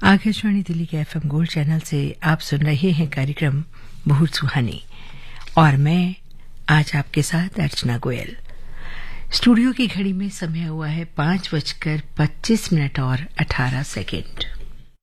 आकाशवाणी दिल्ली के FM gold channel से आप सुन रहे हैं कार्यक्रम बहुत सुहानी और मैं आज आपके साथ अर्चना गोयल। स्टूडियो की घड़ी में समय हुआ है 5:25 और 18 सेकेंड।